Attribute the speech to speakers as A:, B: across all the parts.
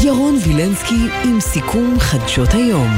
A: ירון וילנסקי עם סיכום חדשות היום.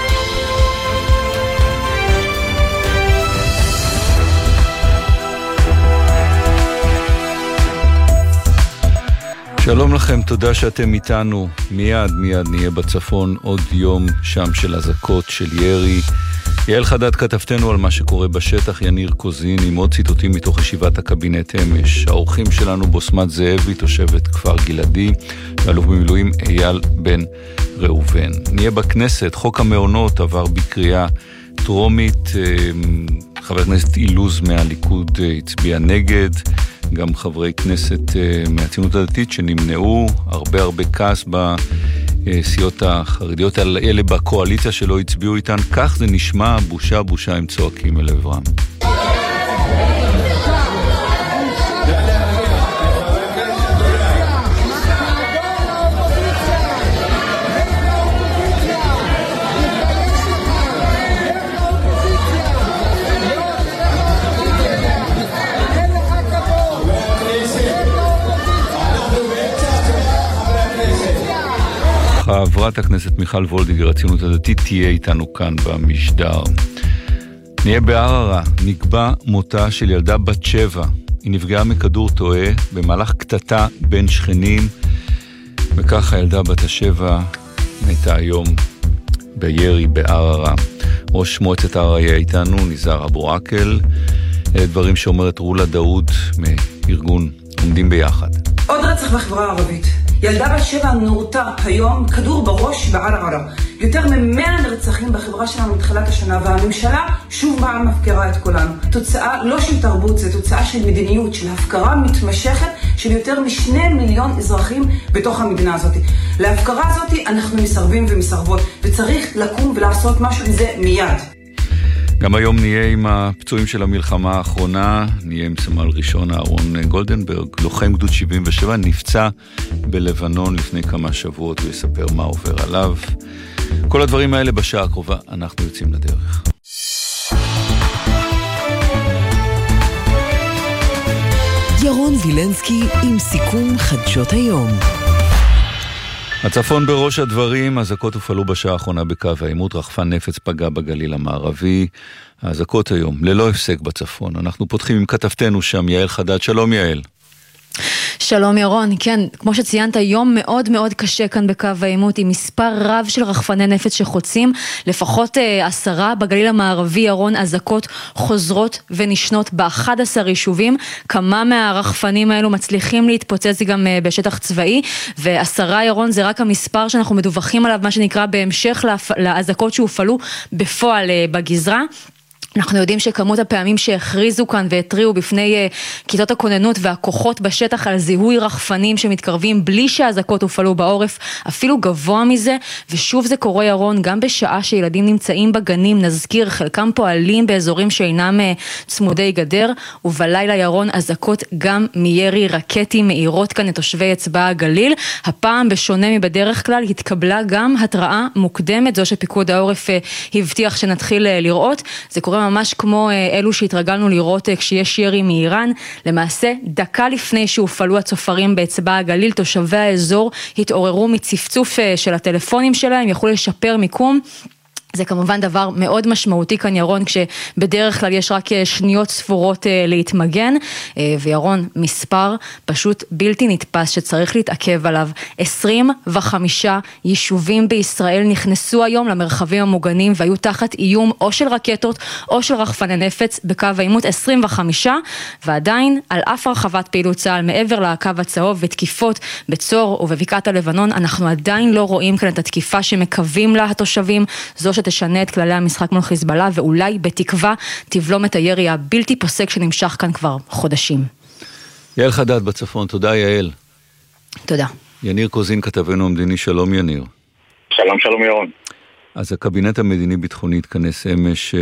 B: שלום לכם, תודה שאתם איתנו. מיד נהיה בצפון עוד יום שם של אזעקות, של ירי. יעל חדד כתבתנו על מה שקורה בשטח, יניר קוזין עם עוד ציטוטים מתוך ישיבת הקבינט אמש. האורחים שלנו בוסמת זאבי, תושבת כפר גלעדי, ואלוף במילואים אייל בן ראובן. נהיה בכנסת, חוק המעונות עבר בקריאה טרומית, חבר הכנסת אילוז מהליכוד הצביע נגד, גם חברי כנסת מהציונות הדתית שנמנעו, הרבה כעס בסיעות החרדיות על אלה בקואליציה שלא הצביעו איתן. כך זה נשמע, בושה הם צועקים אל עברם. חברת הכנסת מיכל וולדיגר, הציונות הדתית, תהיה איתנו כאן במשדר. נהיה בערערה, נקבע מותה של ילדה בת 7. היא נפגעה מכדור טועה במהלך קטטה בין שכנים, וכך הילדה בת 7 מתה היום בירי בערערה. ראש מועצת ערערה יהיה איתנו, ניזר אבו עקל. אלה דברים שאומרת רולה דאוד מארגון עומדים ביחד.
C: עוד רצח בחברה הערבית. ילדה בת 7 נורתה היום כדור בראש בערערה. יותר מ100 נרצחים בחברה שלנו מתחילת השנה, והממשלה שוב פעם מפקרה את כולנו. תוצאה לא של תרבות, זה תוצאה של מדיניות, של הפקרה מתמשכת של יותר מ2 מיליון אזרחים בתוך המדינה הזאת. להפקרה הזאת אנחנו מסרבים ומסרבות, וצריך לקום ולעשות משהו עם זה מיד.
B: גם היום נהיה עם הפצועים של המלחמה האחרונה, נהיה עם סמל ראשון אהרון גולדנברג, לוחם גדוד 77, נפצע בלבנון לפני כמה שבועות, הוא יספר מה עובר עליו. כל הדברים האלה בשעה הקרובה, אנחנו יוצאים לדרך.
A: ירון וילנסקי עם סיכום חדשות היום.
B: הצפון בראש הדברים, אזעקות הופעלו בשעה האחרונה בקו העימות, רחפן נפץ פגע בגליל המערבי, האזעקות היום ללא הפסק בצפון. אנחנו פותחים עם כתבתנו שם, יעל חדד. שלום יעל.
D: שלום ירון, כן, כמו שציינת, יום מאוד קשה כאן בקו העימות, עם מספר רב של רחפני נפץ שחוצים, לפחות 10 בגליל המערבי. ירון, אזעקות חוזרות ונשנות ב11 יישובים, כמה מהרחפנים האלו מצליחים להתפוצץ גם בשטח צבאי, ו10 ירון זה רק המספר שאנחנו מדווחים עליו, מה שנקרא בהמשך לאזעקות שהופעלו בפועל בגזרה. אנחנו יודעים שכמות הפעמים שהכריזו כאן והטריעו בפני כיתות הכוננות והכוחות בשטח על זיהוי רחפנים שמתקרבים בלי שהאזעקות הופעלו בעורף, אפילו גבוה מזה, ושוב זה קורה ירון גם בשעה שילדים נמצאים בגנים, נזכיר, חלקם פועלים באזורים שאינם צמודי גדר, ובלילה ירון אזעקות גם מירי רקטי מאירות כאן את תושבי אצבע הגליל. הפעם בשונה מבדרך כלל התקבלה גם התראה מוקדמת, זו שפיקוד העורף הבטיח שנתחיל לראות. זה קורה ממש כמו אלו שהתרגלנו לראות כשיש ירי מאיראן. למעשה, דקה לפני שהופעלו הצופרים באצבע הגליל, תושבי האזור התעוררו מצפצוף של הטלפונים שלהם, יכלו לשפר מיקום. זה כמובן דבר מאוד משמעותי כאן ירון, כשבדרך כלל יש רק שניות ספורות להתמגן, וירון, מספר פשוט בלתי נתפס שצריך להתעכב עליו. 25 יישובים בישראל נכנסו היום למרחבים המוגנים, והיו תחת איום או של רקטות או של רחפני נפץ בקו העימות. 25, ועדיין על אף הרחבת פעילות צה"ל מעבר לקו הצהוב ותקיפות בצור ובבקעת הלבנון, אנחנו עדיין לא רואים כאן את התקיפה שמקווים לה התושבים, זו שתשנה את כללי המשחק מול חיזבאללה, ואולי בתקווה תבלום את הירי הבלתי פוסק שנמשך כאן כבר חודשים.
B: יעל חדד בצפון, תודה יעל.
D: תודה.
B: יניר קוזין כתבנו המדיני, שלום יניר.
E: שלום ירון.
B: אז הקבינט המדיני-ביטחוני התכנס אמש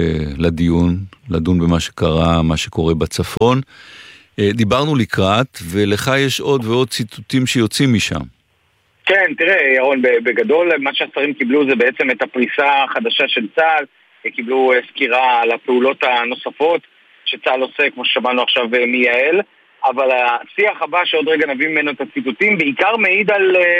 B: לדון במה שקרה, מה שקורה בצפון. דיברנו לקראת, ולך יש עוד ועוד ציטוטים שיוצאים משם.
E: כן, תראה, ירון, בגדול מה שהשרים קיבלו זה בעצם את הפריסה החדשה של צה"ל, קיבלו סקירה על הפעולות הנוספות שצה"ל עושה, כמו ששמענו עכשיו מיעל, אבל השיח הבא שעוד רגע נביא ממנו את הציטוטים, בעיקר מעיד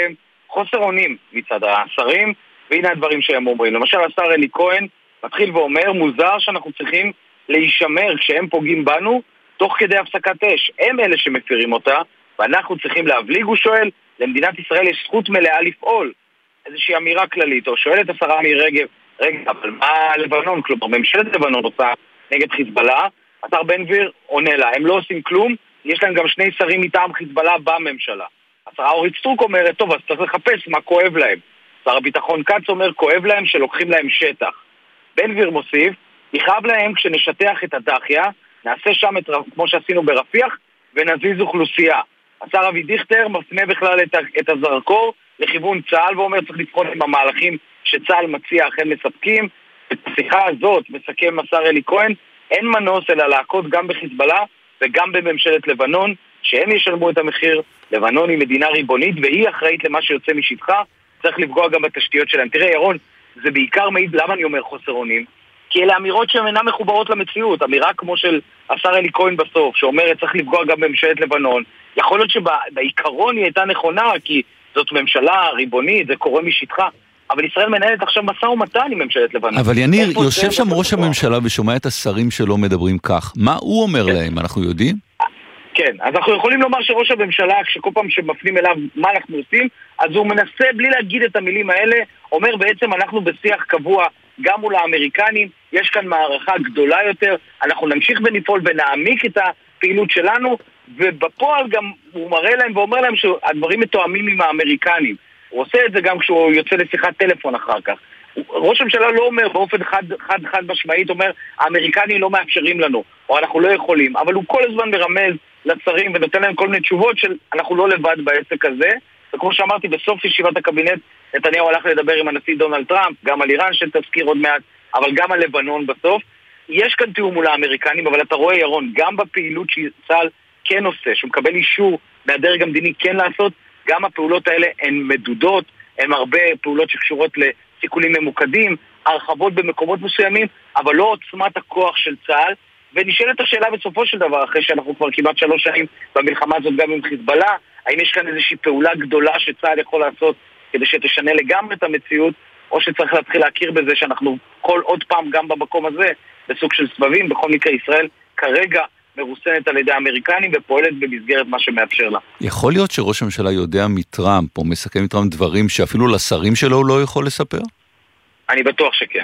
E: חוסר אונים מצד השרים, והנה הדברים שהם אומרים. למשל, השר אלי כהן מתחיל ואומר, מוזר שאנחנו צריכים להישמר כשהם פוגעים בנו, תוך כדי הפסקת אש. הם אלה שמפירים אותה, ואנחנו צריכים להבליג, הוא שואל, למדינת ישראל יש זכות מלאה לפעול. איזושהי אמירה כללית, או שואלת השרה מירי רגב, רגע, אבל מה לבנון? כלומר, ממשלת לבנון עושה נגד חיזבאללה, השר בן גביר עונה לה, הם לא עושים כלום, יש להם גם שני שרים מטעם חיזבאללה בממשלה. השרה אורית סטרוק אומרת, טוב, אז צריך לחפש מה כואב להם. שר הביטחון כץ אומר, כואב להם שלוקחים להם שטח. בן גביר מוסיף, יכאב להם כשנשטח את הדחיה, נעשה שם כמו שעשינו ברפיח, ונזיז אוכלוסייה. השר אבי דיכטר מפנה בכלל את הזרקור לכיוון צה"ל, ואומר צריך לבחון עם המהלכים שצה"ל מציע אכן מספקים. את השיחה הזאת מסכם השר אלי כהן, אין מנוס אלא להכות גם בחיזבאללה וגם בממשלת לבנון, שהם ישלמו את המחיר. לבנון היא מדינה ריבונית והיא אחראית למה שיוצא משטחה, צריך לפגוע גם בתשתיות שלהם. תראה ירון, זה בעיקר מעיד, למה אני אומר חוסר אונים? כי אלה אמירות שהן אינן מחוברות למציאות. אמירה כמו של השר אלי כהן בסוף, שאומרת צריך לפגוע גם בממשלת לבנון. יכול להיות שבעיקרון היא הייתה נכונה, כי זאת ממשלה ריבונית, זה קורה משטחה. אבל ישראל מנהלת עכשיו משא ומתן עם ממשלת לבנון.
B: אבל יניר, יושב שם ראש הממשלה ושומע את השרים שלו מדברים כך. מה הוא אומר להם? אנחנו יודעים?
E: כן, אז אנחנו יכולים לומר שראש הממשלה, כשכל פעם שמפנים אליו מה אנחנו עושים, אז הוא מנסה בלי להגיד את המילים האלה, אומר בעצם אנחנו בשיח קבוע גם מול האמריקנים, יש כאן מערכה גדולה יותר, אנחנו נמשיך ונפעול ונעמיק את הפעילות שלנו, ובפועל גם הוא מראה להם ואומר להם שהדברים מתואמים עם האמריקנים. הוא עושה את זה גם כשהוא יוצא לשיחת טלפון אחר כך. ראש הממשלה לא אומר באופן חד משמעית, אומר האמריקנים לא מאפשרים לנו, או אנחנו לא יכולים, אבל הוא כל הזמן מרמז לשרים ונותן להם כל מיני תשובות של אנחנו לא לבד בעסק הזה. וכמו שאמרתי, בסוף ישיבת הקבינט נתניהו הלך לדבר עם הנשיא דונלד טראמפ, גם על איראן שתזכיר עוד מעט, אבל גם על לבנון בסוף. יש כאן תיאום מול האמריקנים, אבל אתה רואה ירון, גם בפעילות שצה"ל כן עושה, שמקבל אישור מהדרג המדיני כן לעשות, גם הפעולות האלה הן מדודות, הן הרבה פעולות שקשורות לסיכולים ממוקדים, הרחבות במקומות מסוימים, אבל לא עוצמת הכוח של צה"ל. ונשאלת השאלה בסופו של דבר, אחרי שאנחנו כבר כמעט 3 שנים במלחמה הזאת גם עם חיזבאללה, האם יש כאן איזושהי פעולה גדולה שצה"ל יכול לעשות כדי שתשנה לגמרי את המציאות, או שצריך להתחיל להכיר בזה שאנחנו כל עוד פעם גם במקום הזה בסוג של סבבים. בכל מקרה ישראל כרגע מרוסנת על ידי האמריקנים ופועלת במסגרת מה שמאפשר לה.
B: יכול להיות שראש הממשלה יודע מטראמפ או מסכם מטראמפ דברים שאפילו לשרים שלו הוא לא יכול לספר?
E: אני בטוח שכן.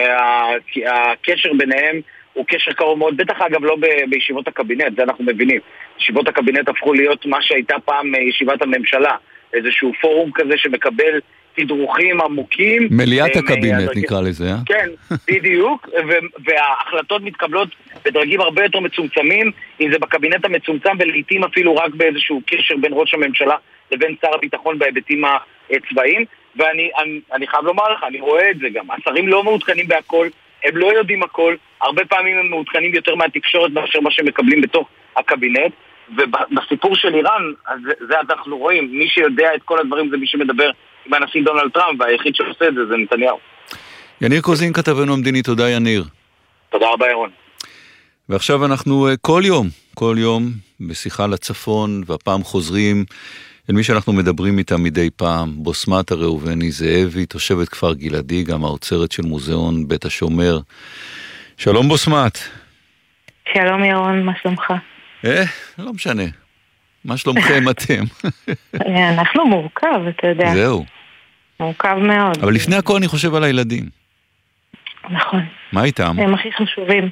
E: הקשר ביניהם הוא קשר קרוב מאוד, בטח אגב לא בישיבות הקבינט, זה אנחנו מבינים. ישיבות הקבינט הפכו להיות מה שהייתה פעם ישיבת הממשלה, איזשהו פורום כזה שמקבל תדרוכים עמוקים.
B: מליאת הקבינט נקרא לזה, אה?
E: כן, בדיוק, וההחלטות מתקבלות בדרגים הרבה יותר מצומצמים, אם זה בקבינט המצומצם, ולעיתים אפילו רק באיזשהו קשר בין ראש הממשלה לבין שר הביטחון בהיבטים הצבאיים, ואני חייב לומר לך, אני רואה את זה גם, השרים לא מעודכנים בהכל, הם לא יודעים הכל, הרבה פעמים הם מעודכנים יותר מהתקשורת מאשר מה שמקבלים בתוך הקבינט, ובסיפור של איראן, זה אנחנו רואים, מי שיודע את כל הדברים זה מי שמדבר עם הנשיא דונלד טראמפ, והיחיד שעושה את זה זה נתניהו.
B: יניר קוזין, כתבנו המדיני, תודה יניר.
E: תודה רבה ירון.
B: ועכשיו אנחנו כל יום בשיחה לצפון, והפעם חוזרים אל מי שאנחנו מדברים איתה מדי פעם, בוסמת הראובני זאבי, תושבת כפר גלעדי, גם האוצרת של מוזיאון בית השומר. שלום בוסמת.
F: שלום ירון, מה שלומך?
B: לא משנה. מה שלומכם אתם?
F: אנחנו מורכב, אתה יודע.
B: זהו.
F: מורכב מאוד.
B: אבל לפני הכל אני חושב על הילדים.
F: נכון.
B: מה איתם?
F: הם הכי חשובים.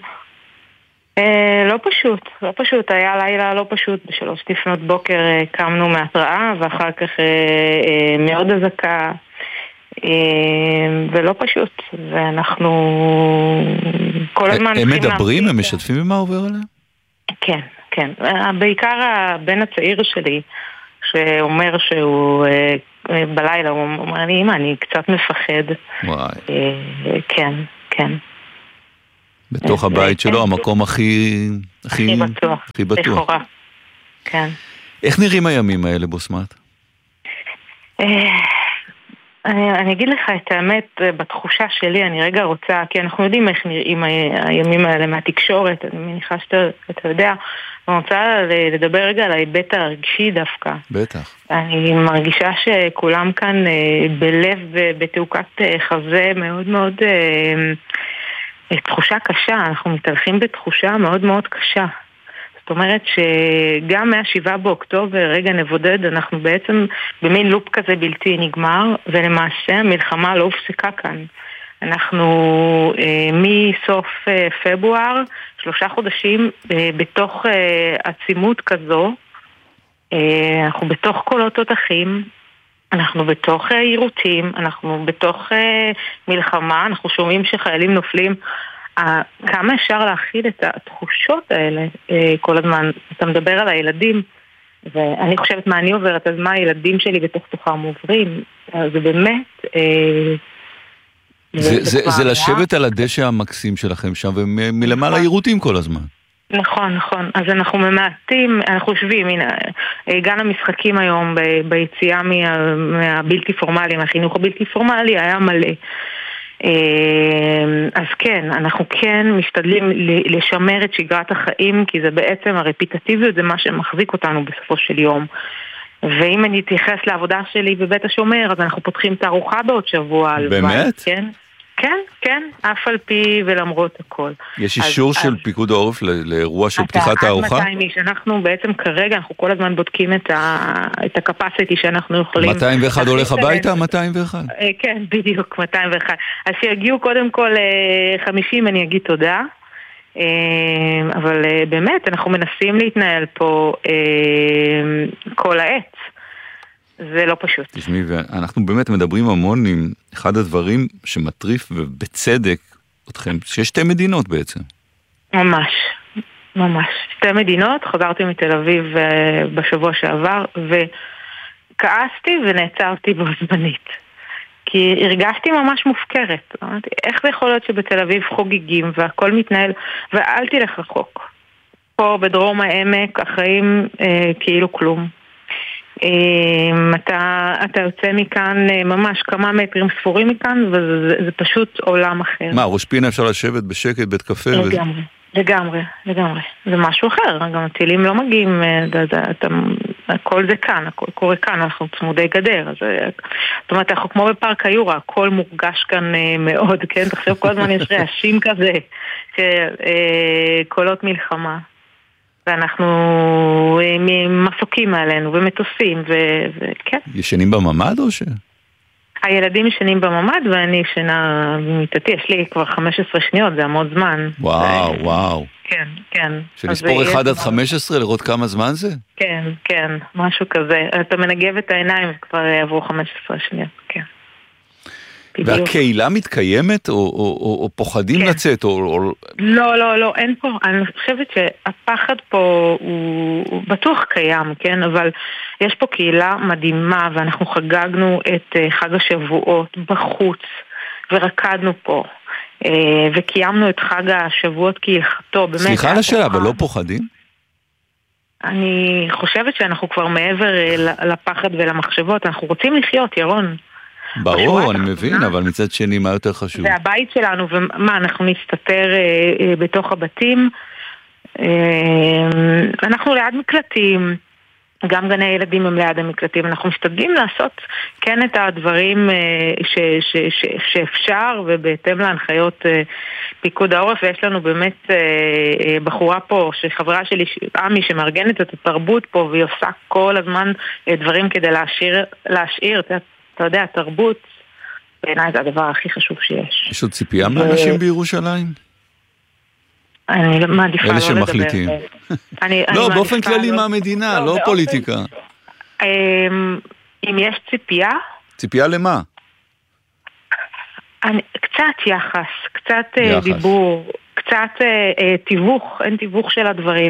F: לא פשוט, היה לילה לא פשוט, ב3 לפנות בוקר קמנו מהתראה, ואחר כך מאוד הזקה, ולא פשוט, ואנחנו כל הזמן...
B: הם מדברים, הם משתפים עם מה עובר עליהם?
F: כן, כן. בעיקר הבן הצעיר שלי, שאומר שהוא בלילה, הוא אומר לי, אמא, אני קצת מפחד.
B: וואי.
F: כן, כן.
B: בתוך הבית שלו, המקום הכי
F: בטוח.
B: הכי בטוח.
F: לכאורה. כן.
B: איך נראים הימים האלה, בוסמת?
F: אני אגיד לך את האמת, בתחושה שלי, אני רגע רוצה, כי אנחנו יודעים איך נראים הימים האלה מהתקשורת, אני מניחה שאתה יודע, אני רוצה לדבר רגע על ההיבט הרגשי דווקא.
B: בטח.
F: אני מרגישה שכולם כאן בלב ובתעוקת חזה מאוד מאוד, תחושה קשה, אנחנו מתהלכים בתחושה מאוד מאוד קשה. זאת אומרת שגם מה-7 באוקטובר, רגע נבודד, אנחנו בעצם במין לופ כזה בלתי נגמר, ולמעשה המלחמה לא הופסקה כאן. אנחנו מסוף פברואר, 3 חודשים בתוך עצימות כזו, אנחנו בתוך קולות תותחים, אנחנו בתוך עירותים, אנחנו בתוך מלחמה, אנחנו שומעים שחיילים נופלים, כמה אפשר להכיל את התחושות האלה כל הזמן. אתה מדבר על הילדים, ואני חושבת מה אני עוברת, אז מה הילדים שלי בתוך תוכם עוברים, זה באמת...
B: זה לשבת על הדשא המקסים שלכם שם, ומלמעלה עירותים כל הזמן.
F: נכון, נכון. אז אנחנו ממעטים, אנחנו יושבים, הנה, גן המשחקים היום ביציאה מהבלתי פורמלי, מהחינוך הבלתי פורמלי, היה מלא. אז כן, אנחנו כן משתדלים לשמר את שגרת החיים, כי זה בעצם הרפיטטיביות, זה מה שמחזיק אותנו בסופו של יום. ואם אני אתייחס לעבודה שלי בבית השומר, אז אנחנו פותחים תערוכה בעוד שבוע.
B: באמת?
F: כן, כן, כן, אף על פי ולמרות הכל.
B: יש אישור של פיקוד העורף לאירוע של פתיחת תערוכה?
F: 200 איש, אנחנו בעצם כרגע, אנחנו כל הזמן בודקים את הקפסיטי שאנחנו יכולים...
B: 201 הולך הביתה? 201?
F: כן, בדיוק, 201. אז שיגיעו קודם כל 50, אני אגיד תודה. אבל באמת, אנחנו מנסים להתנהל פה כל העת. זה לא פשוט.
B: תשמעי, ואנחנו באמת מדברים המון עם אחד הדברים שמטריף ובצדק אתכם, שיש 2 מדינות בעצם.
F: ממש, ממש. 2 מדינות, חזרתי מתל אביב בשבוע שעבר, וכעסתי ונעצרתי בו זמנית. כי הרגשתי ממש מופקרת. אמרתי, איך זה יכול להיות שבתל אביב חוגגים והכל מתנהל, ואל תלך רחוק. פה בדרום העמק, החיים כאילו כלום. אתה יוצא מכאן ממש כמה מטרים ספורים מכאן, וזה פשוט עולם אחר.
B: מה, ראש פינה אפשר לשבת בשקט, בית קפה?
F: לגמרי, לגמרי, לגמרי. זה משהו אחר, גם הטילים לא מגיעים, הכל זה כאן, הכל קורה כאן, אנחנו צמודי גדר. זאת אומרת, אנחנו כמו בפארק היורה, הכל מורגש כאן מאוד, כן? תחשוב, כל הזמן יש רעשים כזה, קולות מלחמה. ואנחנו מסוקים עלינו ומטוסים, וכן.
B: ישנים בממד או ש?
F: הילדים ישנים בממד ואני ישנה במיטתי, יש לי כבר 15 שניות, זה המון זמן.
B: וואו, וואו.
F: כן, כן.
B: שנספור 1 עד 15, לראות כמה זמן זה?
F: כן, כן, משהו כזה. אתה מנגב את העיניים וכבר עברו 15 שניות, כן.
B: והקהילה מתקיימת או פוחדים לצאת?
F: לא, לא, לא, אין פה, אני חושבת שהפחד פה הוא בטוח קיים, כן? אבל יש פה קהילה מדהימה ואנחנו חגגנו את חג השבועות בחוץ ורקדנו פה וקיימנו את חג השבועות כהלכתו.
B: סליחה על השאלה, אבל לא פוחדים?
F: אני חושבת שאנחנו כבר מעבר לפחד ולמחשבות, אנחנו רוצים לחיות, ירון.
B: ברור, אני מבין, אבל מצד שני, מה יותר חשוב?
F: זה הבית שלנו, ומה, אנחנו נסתתר בתוך הבתים, אנחנו ליד מקלטים, גם גני ילדים הם ליד המקלטים, אנחנו משתדלים לעשות כן את הדברים שאפשר, ובהתאם להנחיות פיקוד העורף, ויש לנו באמת בחורה פה, שחברה שלי, עמי, שמארגנת את התרבות פה, והיא עושה כל הזמן דברים כדי להשאיר אתה יודע, תרבות, בעיניי זה הדבר הכי חשוב שיש.
B: יש עוד ציפייה מאנשים בירושלים?
F: אני מעדיפה לא לדבר.
B: אלה שמחליטים. לא, באופן כללי מהמדינה, לא פוליטיקה.
F: אם יש ציפייה?
B: ציפייה למה?
F: קצת יחס, קצת דיבור, קצת תיווך, אין תיווך של הדברים.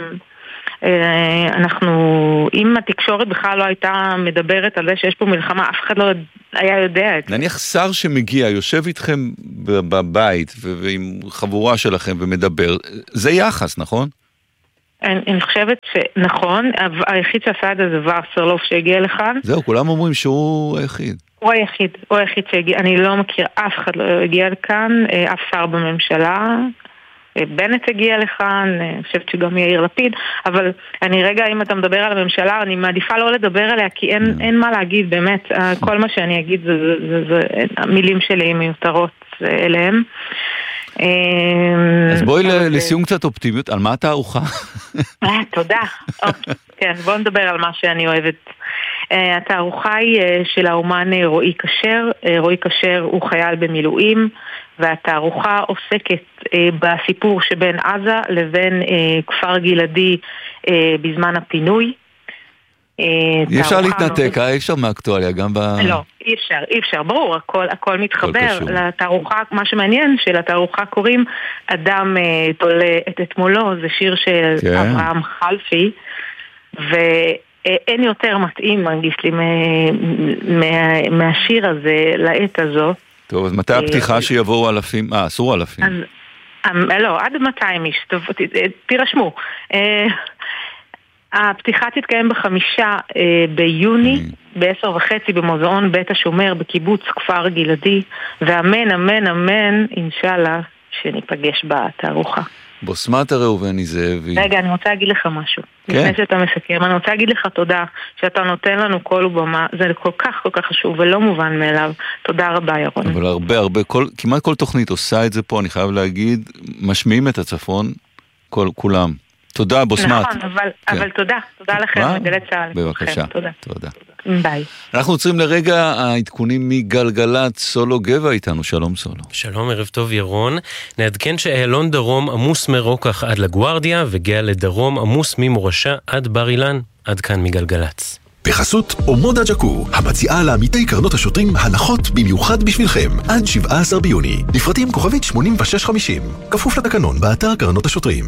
F: אנחנו, אם התקשורת בכלל לא הייתה מדברת על זה שיש פה מלחמה, אף אחד לא היה יודע את זה.
B: נניח שר שמגיע, יושב איתכם בבית ועם חבורה שלכם ומדבר, זה יחס, נכון?
F: אני חושבת שנכון, היחיד שעשה את זה ורסרלוף שהגיע לכאן.
B: זהו, כולם אומרים שהוא היחיד.
F: הוא היחיד שהגיע, אני לא מכיר, אף אחד לא הגיע לכאן, אף שר בממשלה. בנט הגיע לכאן, אני חושבת שגם יאיר לפיד, אבל אני רגע, אם אתה מדבר על הממשלה, אני מעדיפה לא לדבר עליה, כי אין מה להגיד, באמת, כל מה שאני אגיד זה המילים שלי מיותרות אליהם.
B: אז בואי לסיום קצת אופטימיות, על מה התערוכה?
F: תודה. כן, בואו נדבר על מה שאני אוהבת. התערוכה היא של האומן רועי כשר. רועי כשר הוא חייל במילואים, והתערוכה עוסקת בסיפור שבין עזה לבין כפר גלעדי בזמן הפינוי.
B: אי אפשר להתנתק, אי אפשר מאקטואליה, גם ב...
F: לא, אי אפשר, ברור, הכל מתחבר לתערוכה. מה שמעניין שלתערוכה קוראים אדם תולה את אתמולו, זה שיר של אברהם חלפי, ואין יותר מתאים, מרגיש לי, מהשיר הזה לעת הזו.
B: טוב, אז מתי הפתיחה שיבואו אלפים? אסור אלפים.
F: לא, עד 200 איש, תירשמו. הפתיחה תתקיים ב5 ביוני, ב10:30 במוזיאון בית השומר בקיבוץ כפר גלעדי, ואמן, אמן, אמן, אינשאללה, שניפגש בתערוכה.
B: בוסמטה ראובני זאבי.
F: רגע, אני רוצה להגיד לך משהו. לפני שאתה מסכם, אני רוצה להגיד לך תודה שאתה נותן לנו קול ובמה, זה כל כך חשוב ולא מובן מאליו. תודה רבה, ירון.
B: אבל הרבה, כמעט כל תוכנית עושה את זה פה, אני חייב להגיד, משמיעים את הצפון, כולם. תודה, בוסמת.
F: נכון, אבל תודה לכם, מגלי צהל.
B: בבקשה,
F: תודה. ביי.
B: אנחנו עוצרים לרגע העדכונים מגלגלת. סולו גבע איתנו, שלום סולו.
G: שלום, ערב טוב ירון. נעדכן שאיילון דרום עמוס מרוקח עד לגוארדיה, וגאה לדרום עמוס ממורשה עד בר אילן. עד כאן מגלגלץ.
H: בחסות אומודה ג'קו, המציעה לעמיתי קרנות השוטרים הנחות במיוחד בשבילכם, עד 17 ביוני. לפרטים כוכבית 8650, כפוף לתקנון באתר קרנות השוטרים.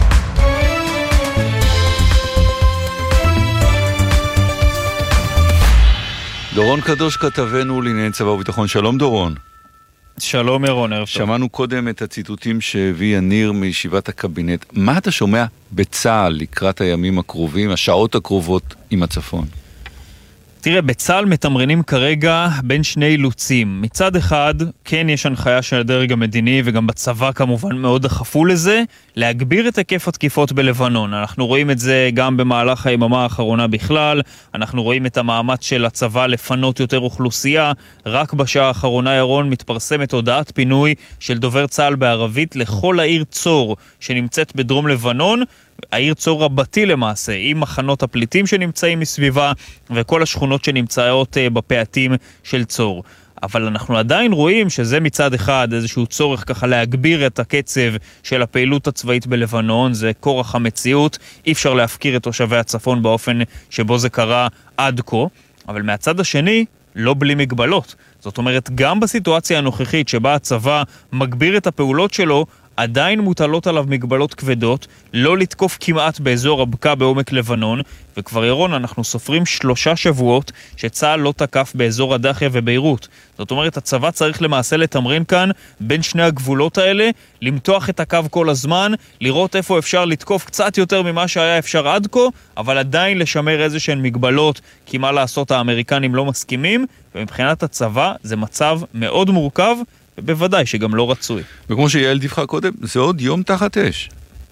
B: דורון קדוש כתבנו לענייני צבא וביטחון. שלום דורון.
I: שלום ירון, ערב טוב.
B: שמענו קודם את הציטוטים שהביא יניר מישיבת הקבינט. מה אתה שומע בצה"ל לקראת הימים הקרובים, השעות הקרובות עם הצפון?
I: תראה, בצה"ל מתמרנים כרגע בין שני אילוצים. מצד אחד, כן יש הנחיה של הדרג המדיני, וגם בצבא כמובן מאוד דחפו לזה, להגביר את היקף התקיפות בלבנון. אנחנו רואים את זה גם במהלך היממה האחרונה בכלל, אנחנו רואים את המאמץ של הצבא לפנות יותר אוכלוסייה. רק בשעה האחרונה, ירון, מתפרסמת הודעת פינוי של דובר צה"ל בערבית לכל העיר צור שנמצאת בדרום לבנון, העיר צור רבתי למעשה, עם מחנות הפליטים שנמצאים מסביבה וכל השכונות שנמצאות בפאתים של צור. אבל אנחנו עדיין רואים שזה מצד אחד איזשהו צורך ככה להגביר את הקצב של הפעילות הצבאית בלבנון, זה כורח המציאות, אי אפשר להפקיר את תושבי הצפון באופן שבו זה קרה עד כה, אבל מהצד השני לא בלי מגבלות. זאת אומרת, גם בסיטואציה הנוכחית שבה הצבא מגביר את הפעולות שלו, עדיין מוטלות עליו מגבלות כבדות, לא לתקוף כמעט באזור הבקעה בעומק לבנון, וכבר ירון, אנחנו סופרים 3 שבועות שצה"ל לא תקף באזור הדחיה וביירות. זאת אומרת, הצבא צריך למעשה לתמרן כאן בין שני הגבולות האלה, למתוח את הקו כל הזמן, לראות איפה אפשר לתקוף קצת יותר ממה שהיה אפשר עד כה, אבל עדיין לשמר איזה שהן מגבלות, כי מה לעשות, האמריקנים לא מסכימים, ומבחינת הצבא זה מצב מאוד מורכב, ובוודאי שגם לא רצוי.
B: וכמו שיעל דיווחה קודם, זה עוד יום תחת אש.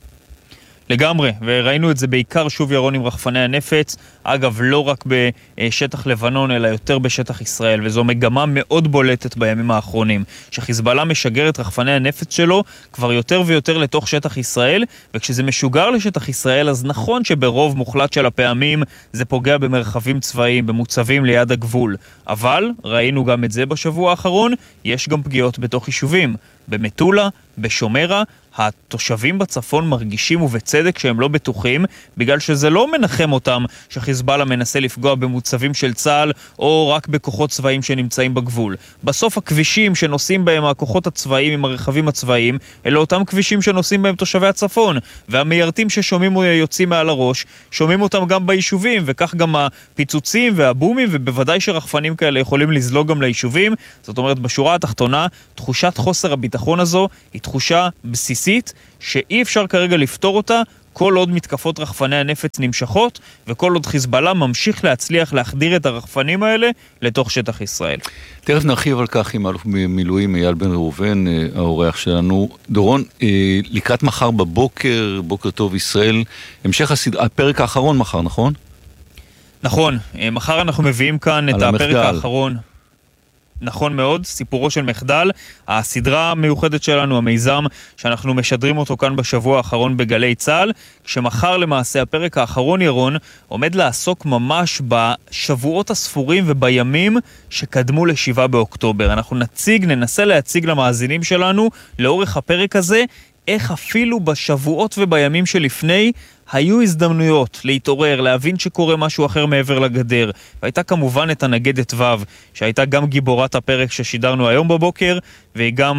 I: לגמרי, וראינו את זה בעיקר שוב ירון עם רחפני הנפץ, אגב לא רק בשטח לבנון אלא יותר בשטח ישראל, וזו מגמה מאוד בולטת בימים האחרונים, שחיזבאללה משגר את רחפני הנפץ שלו כבר יותר ויותר לתוך שטח ישראל, וכשזה משוגר לשטח ישראל אז נכון שברוב מוחלט של הפעמים זה פוגע במרחבים צבאיים, במוצבים ליד הגבול, אבל ראינו גם את זה בשבוע האחרון, יש גם פגיעות בתוך יישובים, במטולה, בשומרה, התושבים בצפון מרגישים ובצדק שהם לא בטוחים, בגלל שזה לא מנחם אותם שחיזבאללה מנסה לפגוע במוצבים של צה"ל או רק בכוחות צבאיים שנמצאים בגבול. בסוף הכבישים שנוסעים בהם הכוחות הצבאיים עם הרכבים הצבאיים, אלה אותם כבישים שנוסעים בהם תושבי הצפון, והמיירטים ששומעים יוצאים מעל הראש, שומעים אותם גם ביישובים, וכך גם הפיצוצים והבומים, ובוודאי שרחפנים כאלה יכולים לזלוג גם ליישובים. זאת אומרת, בשורה התחתונה, תחושת חוסר הביטחון הזו היא תחושה בסיסית שאי אפשר כרגע לפתור אותה כל עוד מתקפות רחפני הנפץ נמשכות, וכל עוד חיזבאללה ממשיך להצליח להחדיר את הרחפנים האלה לתוך שטח ישראל.
B: תכף נרחיב על כך עם אלוף מילואים אייל בן ראובן, האורח שלנו. דורון, לקראת מחר בבוקר, בוקר טוב ישראל, המשך הפרק האחרון מחר, נכון?
I: נכון, מחר אנחנו מביאים כאן את הפרק האחרון. נכון מאוד, סיפורו של מחדל, הסדרה המיוחדת שלנו, המיזם שאנחנו משדרים אותו כאן בשבוע האחרון בגלי צהל, כשמחר למעשה הפרק האחרון, ירון, עומד לעסוק ממש בשבועות הספורים ובימים שקדמו ל7 באוקטובר. אנחנו ננסה להציג למאזינים שלנו לאורך הפרק הזה, איך אפילו בשבועות ובימים שלפני היו הזדמנויות להתעורר, להבין שקורה משהו אחר מעבר לגדר. והייתה כמובן את הנגדת ו' שהייתה גם גיבורת הפרק ששידרנו היום בבוקר, והיא גם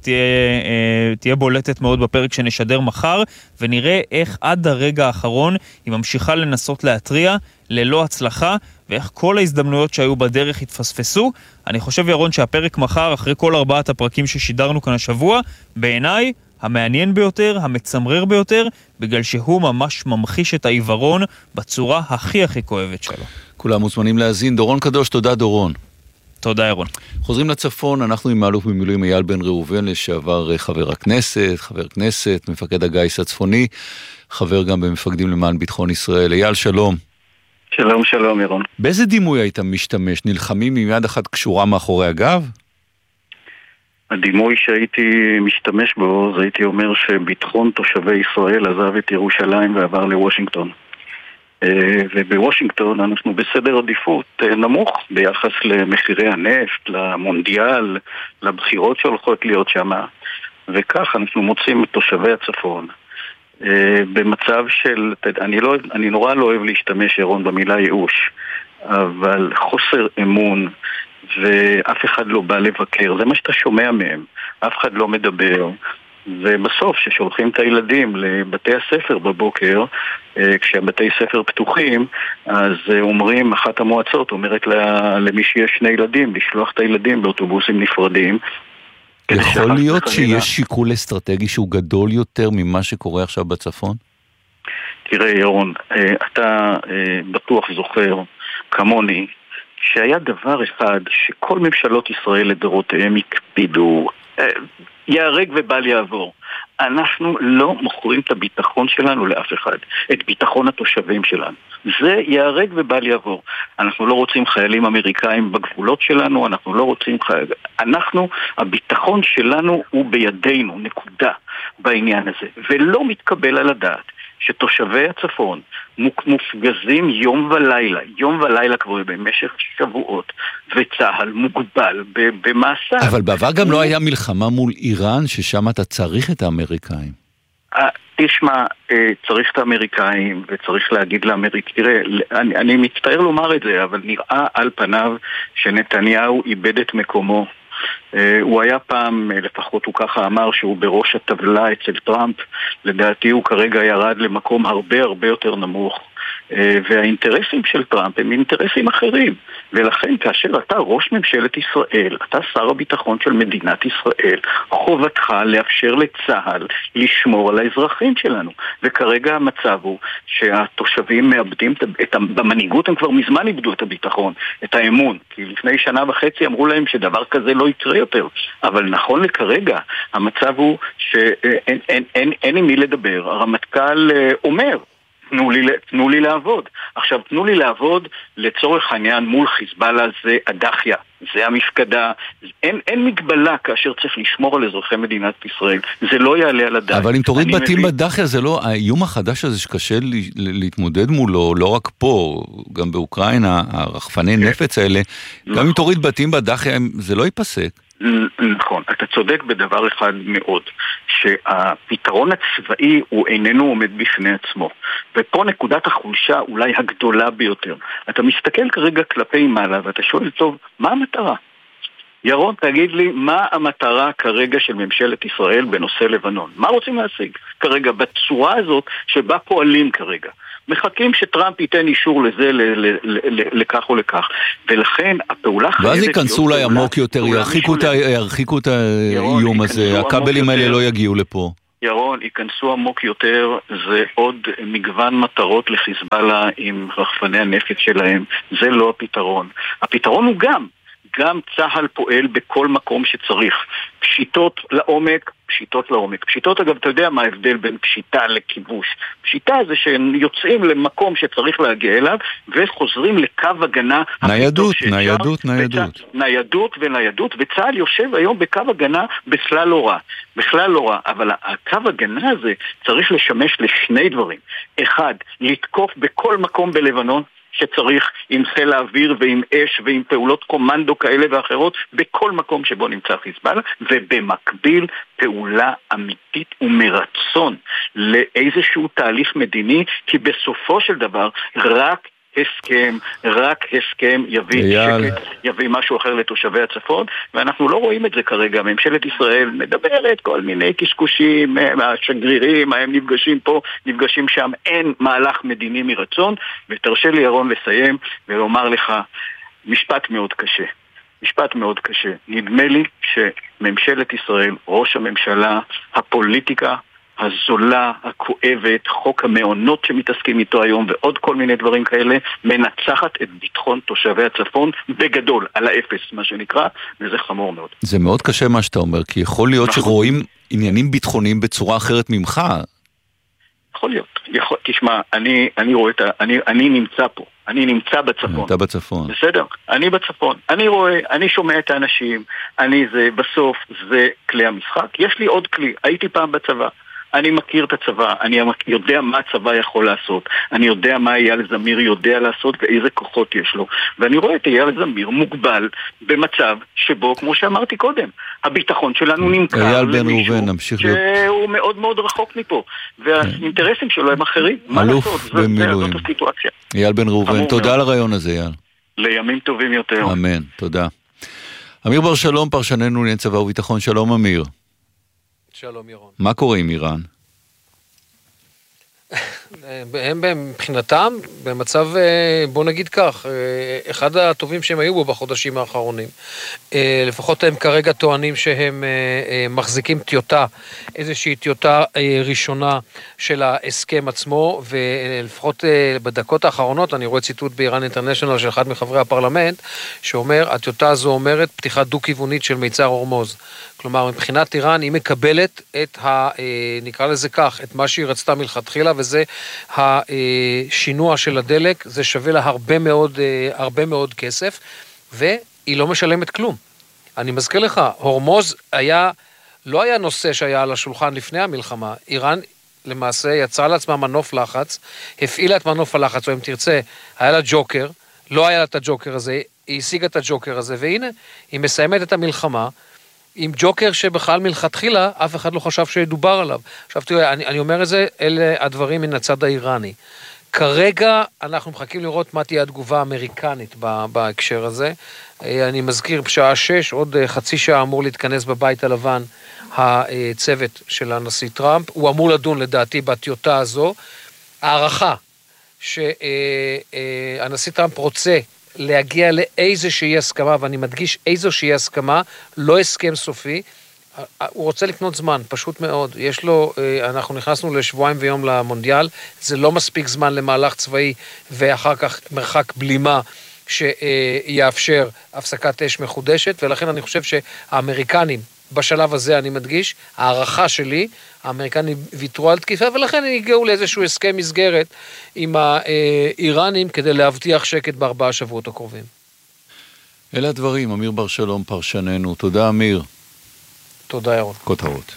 I: תהיה בולטת מאוד בפרק שנשדר מחר, ונראה איך עד הרגע האחרון היא ממשיכה לנסות להטריע ללא הצלחה, ואיך כל ההזדמנויות שהיו בדרך התפספסו. אני חושב, ירון, שהפרק מחר, אחרי כל 4 הפרקים ששידרנו כאן השבוע, בעיניי המעניין ביותר, המצמרר ביותר, בגלל שהוא ממש ממחיש את העיוורון בצורה הכי כואבת שלו.
B: כולם מוזמנים להזין. דורון קדוש, תודה דורון.
I: תודה ירון.
B: חוזרים לצפון, אנחנו עם האלוף במילואים אייל בן ראובן, לשעבר חבר כנסת, מפקד הגיס הצפוני, חבר גם במפקדים למען ביטחון ישראל. אייל, שלום.
J: שלום, שלום ירון.
B: באיזה דימוי היית משתמש? נלחמים עם יד אחת קשורה מאחורי הגב?
J: הדימוי שהייתי משתמש בו, זה הייתי אומר שביטחון תושבי ישראל עזב את ירושלים ועבר לוושינגטון. ובוושינגטון אנחנו בסדר עדיפות נמוך ביחס למחירי הנפט, למונדיאל, לבחירות שהולכות להיות שם. וכך אנחנו מוצאים את תושבי הצפון במצב של, אני נורא לא אוהב להשתמש, ירון, במילה ייאוש, אבל חוסר אמון, ואף אחד לא בא לבקר, זה מה שאתה שומע מהם, אף אחד לא מדבר. ובסוף ששולחים את הילדים לבתי הספר בבוקר, כשהבתי ספר פתוחים, אז אומרים, אחת המועצות אומרת למי שיש 2 ילדים, לשלוח את הילדים באוטובוסים נפרדים.
B: יכול להיות שיש שיקול אסטרטגי שהוא גדול יותר ממה שקורה עכשיו בצפון?
J: תראה ירון, אתה בטוח זוכר כמוני, שהיה דבר אחד שכל ממשלות ישראל לדורותיהם הקפידו, יהרג ובל יעבור. אנחנו לא מוכרים את הביטחון שלנו לאף אחד, את ביטחון התושבים שלנו. זה יהרג ובל יעבור. אנחנו לא רוצים חיילים אמריקאים בגבולות שלנו, אנחנו לא רוצים הביטחון שלנו הוא בידינו, נקודה, בעניין הזה. ולא מתקבל על הדעת שתושבי הצפון מופגזים יום ולילה כבר במשך שבועות, וצהל מוגבל במעשה.
B: אבל בעבר גם לא היה מלחמה מול איראן, ששם אתה צריך את האמריקאים.
J: תשמע, צריך את האמריקאים, וצריך להגיד לאמריקאים, תראה, אני מצטער לומר את זה, אבל נראה על פניו שנתניהו איבד את מקומו. הוא היה פעם, לפחות הוא ככה אמר, שהוא בראש הטבלה אצל טראמפ. לדעתי הוא כרגע ירד למקום הרבה יותר נמוך, והאינטרסים של טראמפ הם אינטרסים אחרים. ולכן כאשר אתה ראש ממשלת ישראל, אתה שר הביטחון של מדינת ישראל, חובתך לאפשר לצהל לשמור על האזרחים שלנו. וכרגע המצב הוא שהתושבים מאבדים במנהיגות, הם כבר מזמן איבדו את הביטחון, את האמון, כי לפני 1.5 שנה אמרו להם שדבר כזה לא יקרה יותר. אבל נכון לכרגע המצב הוא שאין עם מי לדבר. הרמטכ"ל אומר, תנו לי לעבוד. עכשיו, תנו לי לעבוד לצורך העניין מול חיזבאללה, זה הדחיה, זה המפקדה. אין מגבלה כאשר צריך לשמור על אזרחי מדינת ישראל. זה לא יעלה על הדעת.
B: אבל אם תוריד בתים בדחיה, זה לא, האיום החדש הזה שקשה להתמודד מולו, לא רק פה, גם באוקראינה, הרחפני נפץ האלה, גם אם תוריד בתים בדחיה, זה לא ייפסק.
J: נכון, אתה צודק בדבר אחד מאוד, שהפתרון הצבאי הוא איננו עומד בפני עצמו, ופה נקודת החולשה אולי הגדולה ביותר. אתה מסתכל כרגע כלפי מעלה ואתה שואל, טוב, מה המטרה? ירון, תגיד לי, מה המטרה כרגע של ממשלת ישראל בנושא לבנון? מה רוצים להשיג כרגע בצורה הזאת שבה פועלים כרגע? מחכים שטראמפ ייתן אישור לזה, לכך או לכך. ולכן הפעולה חייבת...
B: ואז ייכנסו אולי עמוק יותר, ירחיקו את האיום הזה, הכבלים האלה לא יגיעו לפה.
J: ירון, ייכנסו עמוק יותר, זה עוד מגוון מטרות לחיזבאללה עם רחפני הנפץ שלהם. זה לא הפתרון. הפתרון הוא גם צהל פועל בכל מקום שצריך. פשיטות לעומק. פשיטות, אגב, אתה יודע מה ההבדל בין פשיטה לכיבוש. פשיטה זה שהם יוצאים למקום שצריך להגיע אליו, וחוזרים לקו הגנה. ניידות, וצהל יושב היום בקו הגנה בכלל לא רע. אבל הקו הגנה הזה צריך לשמש לשני דברים. אחד, לתקוף בכל מקום בלבנון, שצריך עם חיל האוויר ועם אש ועם פעולות קומנדו כאלה ואחרות בכל מקום שבו נמצא חיזבאללה, ובמקביל פעולה אמיתית ומרצון לאיזשהו תהליך מדיני, כי בסופו של דבר רק הסכם יביא שקט, יביא משהו אחר לתושבי הצפון, ואנחנו לא רואים את זה כרגע. ממשלת ישראל מדברת כל מיני קשקושים, השגרירים, הם נפגשים פה, נפגשים שם, אין מהלך מדיני מרצון. ותרשה לי ירון לסיים ולומר לך משפט מאוד קשה. נדמה לי שממשלת ישראל, ראש הממשלה, הפוליטיקה הזולה, הכואבת, חוק המעונות שמתעסקים איתו היום ועוד כל מיני דברים כאלה, מנצחת את ביטחון תושבי הצפון בגדול, על האפס, מה שנקרא, וזה חמור מאוד.
B: זה מאוד קשה מה שאתה אומר, כי יכול להיות שרואים עניינים ביטחוניים בצורה אחרת ממך.
J: יכול להיות. תשמע, אני רואה אני נמצא פה. אני נמצא בצפון.
B: אתה בצפון.
J: בסדר? אני בצפון. אני רואה, אני שומע את האנשים, בסוף זה כלי המשחק. יש לי עוד כלי. הייתי פעם בצבא. אני מכיר את הצבא, אני יודע מה הצבא יכול לעשות, אני יודע מה אייל זמיר יודע לעשות ואיזה כוחות יש לו, ואני רואה את אייל זמיר מוגבל במצב שבו, כמו שאמרתי קודם, הביטחון שלנו נמכר למישהו שהוא מאוד מאוד רחוק מפה, והאינטרסים שלו הם אחרים.
B: אלוף במילואים. אייל בן ראובן, תודה על הרעיון הזה, אייל.
J: לימים טובים יותר.
B: אמן, תודה. אמיר בר שלום, פרשננו לענייני צבא וביטחון, שלום אמיר.
K: שלום ירון.
B: מה קורה עם איראן?
K: הם מבחינתם, במצב, בוא נגיד כך, אחד הטובים שהם היו בו בחודשים האחרונים. לפחות הם כרגע טוענים שהם מחזיקים טיוטה, איזושהי טיוטה ראשונה של ההסכם עצמו, ולפחות בדקות האחרונות, אני רואה ציטוט באיראן אינטרנשיונל של אחד מחברי הפרלמנט, שאומר, הטיוטה הזו אומרת פתיחה דו-כיוונית של מיצר הורמוז. כלומר, מבחינת איראן, היא מקבלת את נקרא לזה כך, את מה שהיא רצתה מלכתחילה, וזה השינוע של הדלק, זה שווה לה הרבה מאוד כסף, והיא לא משלמת כלום. אני מזכיר לך, הורמוז לא היה נושא שהיה על השולחן לפני המלחמה. איראן למעשה יצרה לעצמה מנוף לחץ, הפעילה את מנוף הלחץ, או אם תרצה, היה לה ג'וקר, לא היה לה את הג'וקר הזה, היא השיגה את הג'וקר הזה, והנה, היא מסיימת את המלחמה, עם ג'וקר שבכלל מלכתחילה אף אחד לא חשב שידובר עליו. עכשיו תראה, אני אומר את זה, אלה הדברים מן הצד האיראני. כרגע אנחנו מחכים לראות מה תהיה התגובה האמריקנית בהקשר הזה. אני מזכיר, בשעה 6, עוד חצי שעה אמור להתכנס בבית הלבן הצוות של הנשיא טראמפ. הוא אמור לדון לדעתי בטיוטה הזו. הערכה שהנשיא טראמפ רוצה להגיע לאיזושהי הסכמה, ואני מדגיש איזושהי הסכמה, לא הסכם סופי, הוא רוצה לקנות זמן, פשוט מאוד. יש לו, אנחנו נכנסנו לשבועיים ויום למונדיאל, זה לא מספיק זמן למהלך צבאי, ואחר כך מרחק בלימה שיאפשר הפסקת אש מחודשת, ולכן אני חושב שהאמריקנים, בשלב הזה אני מדגיש, הערכה שלי, האמריקנים ויתרו על תקיפה, ולכן הם הגיעו לאיזשהו הסכם מסגרת עם האיראנים, כדי להבטיח שקט ב4 שבועות הקרובים.
B: אלה הדברים, אמיר בר שלום, פרשננו. תודה אמיר.
K: תודה ירון.
B: כותרות.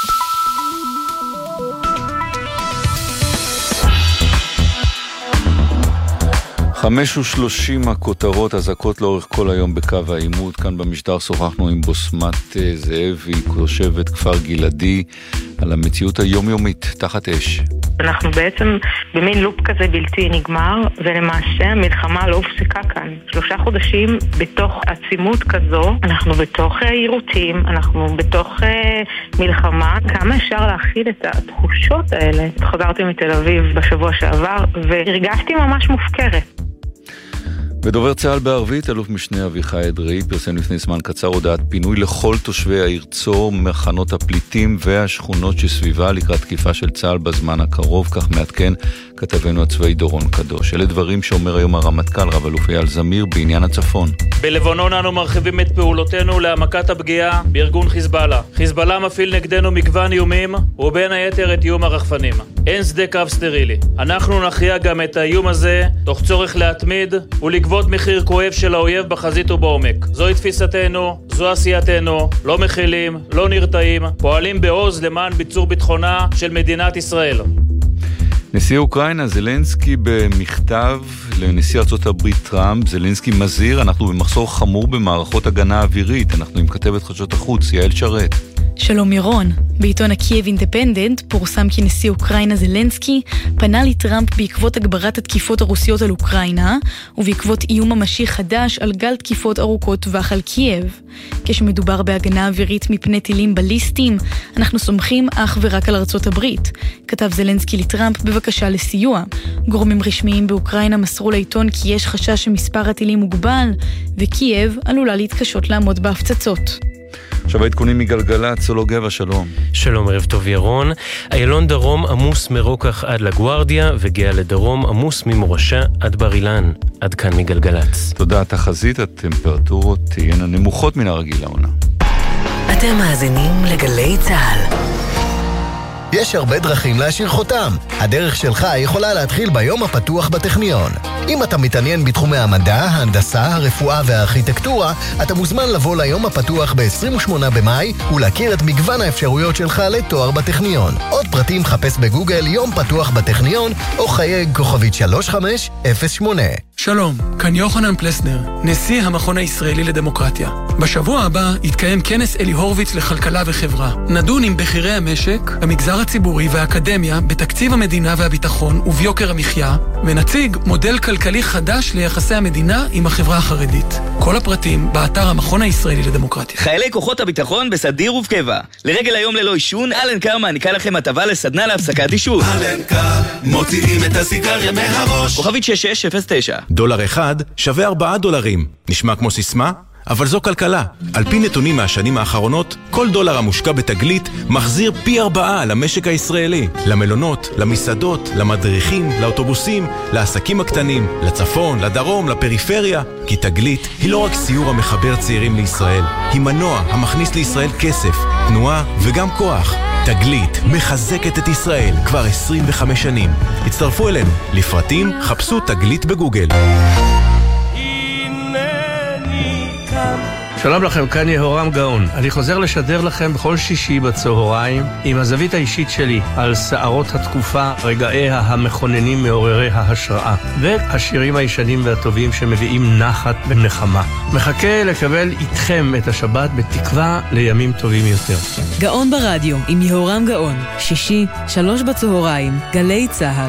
B: 5:30 הכותרות, אזעקות לאורך כל היום בקו העימות. כאן במשדר שוחחנו עם בוסמת זאבי, תושבת כפר גלעדי, על המציאות היומיומית תחת אש.
F: אנחנו בעצם במין לופ כזה בלתי נגמר, ולמעשה המלחמה לא הופסקה כאן. 3 חודשים בתוך עצימות כזו, אנחנו בתוך עירותים, אנחנו בתוך מלחמה. כמה אפשר להכיל את התחושות האלה? חזרתי מתל אביב בשבוע שעבר, והרגשתי ממש מופקרת.
B: ודובר צה"ל בערבית, אלוף משנה אביחי אדרעי, פרסם לפני זמן קצר הודעת פינוי לכל תושבי העיר צור, מחנות הפליטים והשכונות שסביבה לקראת תקיפה של צה"ל בזמן הקרוב, כך מעדכן כתבנו הצבאי דורון קדוש. אלה דברים שאומר היום הרמטכ"ל רב אלוף אייל זמיר בעניין הצפון.
L: בלבנון אנו מרחיבים את פעולותינו להעמקת הפגיעה בארגון חיזבאללה. חיזבאללה מפעיל נגדנו מגוון איומים, ובין היתר את איום הרחפנים. אין שדה קרב סטרילי. אנחנו נכריע גם את האיום הזה, תוך צורך להתמיד ולגבות מחיר כואב של האויב בחזית ובעומק. זוהי תפיסתנו, זו עשייתנו, לא מכילים, לא נרתעים, פועלים בעוז למען ביצור ביטחונה של מדינת ישראל.
B: נשיא אוקראינה זלנסקי במכתב לנשיא ארצות הברית טראמפ, זלנסקי מזהיר, אנחנו במחסור חמור במערכות הגנה אווירית. אנחנו עם כתבת חדשות החוץ, יעל שרת.
M: שלום ירון, בעיתון הקייב אינדפנדנט פורסם כי נשיא אוקראינה זלנסקי פנה לטראמפ בעקבות הגברת התקיפות הרוסיות על אוקראינה ובעקבות איום ממשי חדש על גל תקיפות ארוכות טווח על קייב. כשמדובר בהגנה אווירית מפני טילים בליסטיים, אנחנו סומכים אך ורק על ארצות הברית, כתב זלנסקי לטראמפ בבקשה לסיוע. גורמים רשמיים באוקראינה מסרו לעיתון כי יש חשש שמספר הטילים מוגבל וקייב עלולה להתקשות לעמוד בהפצצות.
B: עכשיו העדכונים מגלגלת, סולו גבע, שלום.
G: שלום, ערב טוב ירון. איילון דרום עמוס מרוקח עד לגוארדיה, וגאה לדרום עמוס ממורשה עד בר אילן. עד כאן מגלגלת.
B: תודה. תחזית הטמפרטורות תהיינה נמוכות מן הרגיל לעונה.
A: אתם מאזינים לגלי צה"ל.
N: יש הרבה דרכים להשאיר חותם. הדרך שלך יכולה להתחיל ביום הפתוח בטכניון. אם אתה מתעניין בתחומי המדע, ההנדסה, הרפואה והארכיטקטורה, אתה מוזמן לבוא ליום הפתוח ב-28 במאי ולהכיר את מגוון האפשרויות שלך לתואר בטכניון. עוד פרטים חפש בגוגל יום פתוח בטכניון או חייג כוכבית 3508.
O: שלום, כאן יוחנן פלסנר, נשיא המכון הישראלי לדמוקרטיה. בשבוע הבא יתקיים כנס אלי הורוביץ לכלכלה וחברה. נדון עם בכירי המשק, המגזר הציבורי והאקדמיה בתקציב המדינה והביטחון וביוקר המחיה, ונציג מודל כלכלי חדש ליחסי המדינה עם החברה החרדית. כל הפרטים באתר המכון הישראלי לדמוקרטיה.
P: חיילי כוחות הביטחון בסדיר ובקבע. לרגל היום ללא עישון, אלנקר מעניקה לכם הטבה לסדנה להפסקת עישון.
Q: אלנקר, מוציאים את הסיגריה מהראש.
P: כוכבית 6609.
R: דולר אחד שווה $4. נשמע כמו סיסמה? אבל זו כלכלה. על פי נתונים מהשנים האחרונות, כל דולר המושקע בתגלית מחזיר פי 4 למשק הישראלי. למלונות, למסעדות, למדריכים, לאוטובוסים, לעסקים הקטנים, לצפון, לדרום, לפריפריה. כי תגלית היא לא רק סיור המחבר צעירים לישראל, היא מנוע המכניס לישראל כסף, תנועה וגם כוח. תגלית מחזקת את ישראל כבר 25 שנים. הצטרפו אלינו. לפרטים חפשו תגלית בגוגל.
S: שלום לכם, כאן יהורם גאון. אני חוזר לשדר לכם בכל שישי בצהריים עם הזווית האישית שלי על שערות התקופה, רגעיה המכוננים מעוררי ההשראה והשירים הישנים והטובים שמביאים נחת ונחמה. מחכה לקבל איתכם את השבת בתקווה לימים טובים יותר.
A: גאון ברדיו עם יהורם גאון, שישי 3 בצהריים, גלי צהל.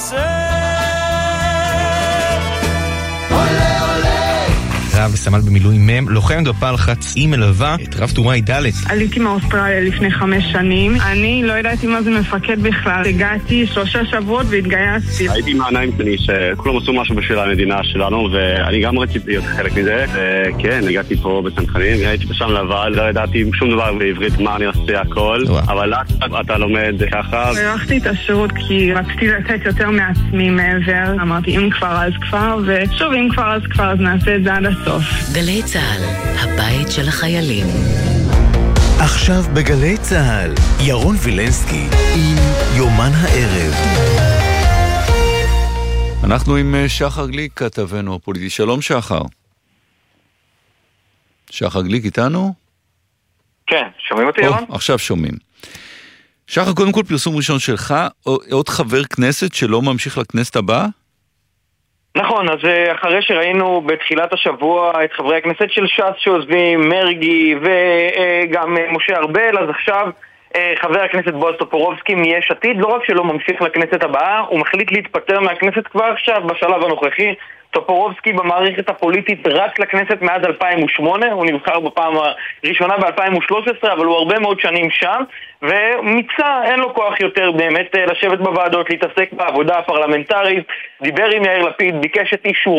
T: רב וסמל במילואים מם, לוחמת בפלחץ, היא מלווה את רב טוראי ד'.
F: עליתי מאוסטרליה לפני 5 שנים. אני לא ידעתי מה זה מפקד בכלל. הגעתי 3 שבועות והתגייסתי.
U: הייתי עם העיניים שלי שכולם עשו משהו בשביל המדינה שלנו, ואני גם רציתי להיות חלק מזה. כן, הגעתי פה בצנחנים, הייתי שם לבד, לא ידעתי שום דבר בעברית מה אני עושה הכל, אבל אתה לומד ככה.
F: הלכתי את השירות כי רציתי לתת יותר מעצמי מעבר. אמרתי, אם כבר אז כבר, ושוב, אם כבר אז כבר, אז נעשה את זה עד הסוף.
A: גלי צהל, הבית של החיילים.
H: עכשיו בגלי צהל, ירון וילנסקי עם יומן הערב.
B: אנחנו עם שחר גליק, כתבנו הפוליטי. שלום שחר. שחר גליק איתנו?
E: כן, שומעים אותי ירון?
B: עכשיו שומעים. שחר, קודם כל פרסום ראשון שלך, עוד חבר כנסת שלא ממשיך לכנסת הבאה?
E: נכון, אז אחרי שראינו בתחילת השבוע את חברי הכנסת של ש"ס שעוזבים, מרגי וגם משה ארבל, אז עכשיו חבר הכנסת בועז טופורובסקי מיש עתיד, לא רק שלא ממשיך לכנסת הבאה, הוא מחליט להתפטר מהכנסת כבר עכשיו בשלב הנוכחי. טופורובסקי במערכת הפוליטית רץ לכנסת מאז 2008, הוא נבחר בפעם הראשונה ב-2013, אבל הוא הרבה מאוד שנים שם, ומצא, אין לו כוח יותר באמת לשבת בוועדות, להתעסק בעבודה הפרלמנטרית, דיבר עם יאיר לפיד, ביקש את אישורו,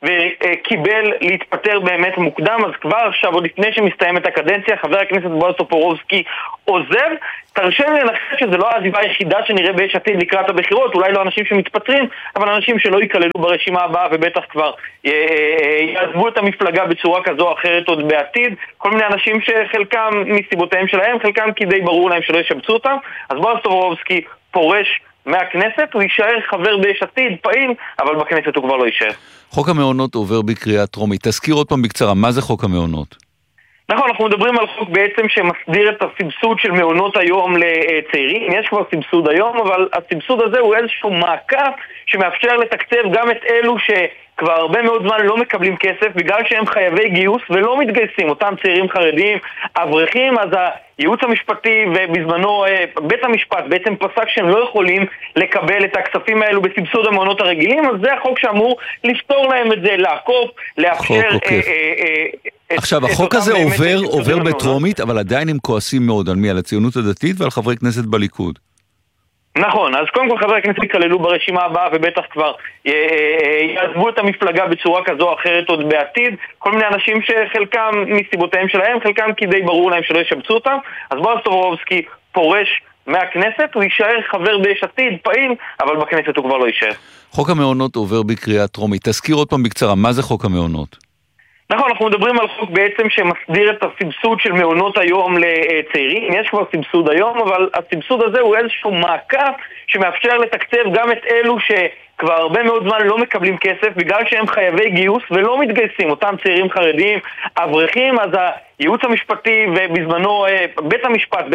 C: וקיבל להתפטר באמת מוקדם, אז כבר עכשיו, עוד לפני שמסתיימת הקדנציה, חבר הכנסת בועז טופורובסקי עוזב. תרשה לי לנחש שזה לא העזיבה היחידה שנראה ביש עתיד לקראת הבחירות, אולי לא אנשים שמתפטרים, אבל אנשים שלא ייכללו ברשימה הבאה ובטח כבר יעזבו את המפלגה בצורה כזו או אחרת עוד בעתיד. כל מיני אנשים שחלקם מסיבותיהם שלהם, חלקם כי די ברור להם שלא ישבצו אותם. אז בועז טופורובסקי פורש מהכנסת, הוא יישאר חבר ביש עתיד, פעיל, אבל בכנסת הוא כבר לא יישאר.
B: חוק המעונות עובר בקריאה טרומית. תזכיר עוד פעם בקצרה, מה זה חוק המעונות?
C: נכון, אנחנו מדברים על חוק בעצם שמסדיר את הסבסוד של מעונות היום לצעירים. יש כבר סבסוד היום, אבל הסבסוד הזה הוא איזשהו מעקף שמאפשר לתקצב גם את אלו שכבר הרבה מאוד זמן לא מקבלים כסף בגלל שהם חייבי גיוס ולא מתגייסים, אותם צעירים חרדים, אברכים. אז הייעוץ המשפטי ובזמנו בית המשפט בעצם פסק שהם לא יכולים לקבל את הכספים האלו בסבסוד המעונות הרגילים, אז זה החוק שאמור לפתור להם את זה, לעקוף, לאפשר...
B: עכשיו, החוק הזה עובר בטרומית, אבל עדיין הם כועסים מאוד על מי? על הציונות הדתית ועל חברי כנסת בליכוד.
C: נכון, אז קודם כל חברי הכנסת ייכללו ברשימה הבאה ובטח כבר יעזבו את המפלגה בצורה כזו או אחרת עוד בעתיד. כל מיני אנשים שחלקם מסיבותיהם שלהם, חלקם כי די ברור להם שלא ישבצו אותם. אז בועז טופורובסקי פורש מהכנסת, הוא יישאר חבר ביש עתיד, פעיל, אבל בכנסת הוא כבר לא יישאר.
B: חוק המעונות עובר בקריאה טרומית. תזכיר עוד פעם בקצרה, מה זה חוק המעונות?
C: נכון, אנחנו מדברים על חוק בעצם שמסדיר את הסבסוד של מעונות היום לצעירים. יש כבר סבסוד היום, אבל הסבסוד הזה הוא איזשהו מעקף שמאפשר לתקצב גם את אלו שכבר הרבה מאוד זמן לא מקבלים כסף בגלל שהם חייבי גיוס ולא מתגייסים, אותם צעירים חרדים, אברכים. אז הייעוץ המשפטי ובזמנו בית המשפט